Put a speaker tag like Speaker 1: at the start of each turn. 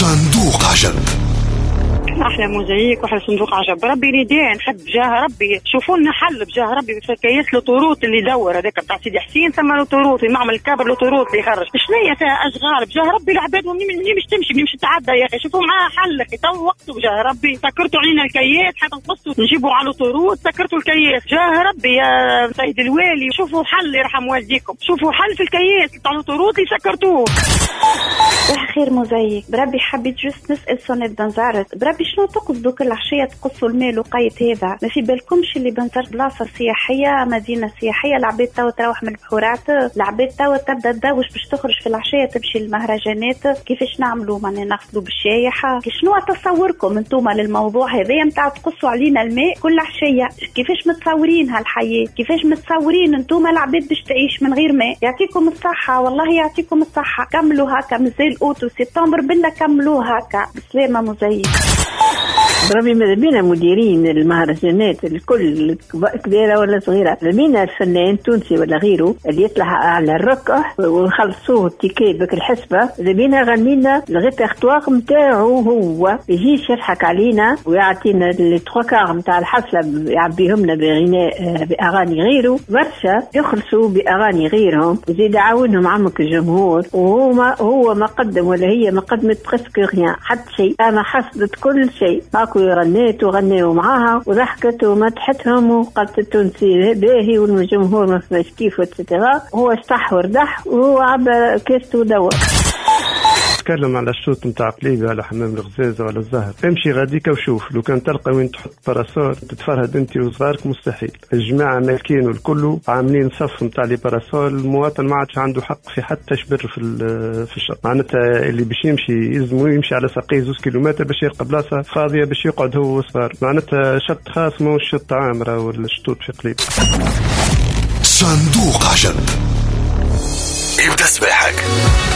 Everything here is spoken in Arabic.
Speaker 1: صندوق عجب.
Speaker 2: احلى موزايك واحلى صندوق عجب. ربي نداء نحب بجاه ربي شوفوا لنا حل بجاه ربي في كياس لوطوروت اللي يدور هذاك بتاع سيدي حسين، ثم لوطوروت المعمل الكابر لوطوروت اللي يخرج شنية فيها اشغال بجاه ربي العباد منين مش تمشي مش تتعدى يا اخي. شوفوا معاه حل اخي تو وقته بجاه ربي. سكرتوا علينا الكياس حتى نقصوا نجيبوا على لوطوروت، سكرتوا الكياس جاه ربي يا سيد الوالي. شوفوا حل يرحم والديكم، شوفوا حل في الكياس بتاع لوطوروت اللي سكرتوه.
Speaker 3: خير موزايك بربي حبيت جست نسأل سونيت بنزارت بربي شنو تقصدوا كل عشية تقصوا المال وقيت هذا؟ ما في بالكمش اللي بنزرت بلاصة سياحية مدينة سياحية العباد توا تروح من البحورات، العباد توا تبدا تدوش باش تخرج في العشية تمشي للمهرجانات. كيفاش نعملوا معناها نغسلوا بالشايحة؟ شنو تصوركم انتم للموضوع هذا متاع تقصوا علينا الماء كل عشية؟ كيفاش متصورين هالحياة؟ كيفاش متصورين انتم العباد باش تعيش من غير ماء؟ يعطيكم الصحة والله يعطيكم الصحة. كملوا هكا مازال اوتو سبتمبر بالله كملوا هكا. بسلامة موزايك.
Speaker 4: بربي ماذا بينا مديرين المهرجانات الكل كبيرة ولا صغيرة، بينا الفنان تونسي ولا غيره اللي يطلع على الركة ويخلصوه التيكي بك الحسبة، بينا غنينا الغيبرتوار متاعه هو يجيش يضحك علينا ويعطينا التروكار متاع الحفلة يعبيهمنا بغناء بأغاني غيره برشا، يخلصوا بأغاني غيرهم وزيد يعاونهم عمك الجمهور. وهو ما قدم ولا هي ما قدمت برسك غيان حتى شيء، أنا حصدت كل شيء. غنيت وغنيوا معاها وضحكت ومدحتهم وقالت التونسي باهي والجمهور ما فيش كيف وتتغا. هو استحور دح وهو عبى كيس ودور.
Speaker 5: تكلم على الشوط نتاع قليبي على حمام الغزازة ولا الزهر، امشي غاديك وشوف لو كان تلقى وين تحط باراسول تتفرهد انت وصغارك مستحيل. الجماعة مالكين والكل عاملين صف نتاع لي باراسول، المواطن ما عادش عنده حق في حتى شبر في الشط. معناتها اللي باش يمشي يلزمو يمشي على ساقيه 2 كيلومتر باش يلقى بلاصة فاضية باش يقعد هو وصغار. معناتها شط خاص ماهوش شط عام راهو الشطوط في قليب.
Speaker 1: صندوق عجب. ابدأ صباحك.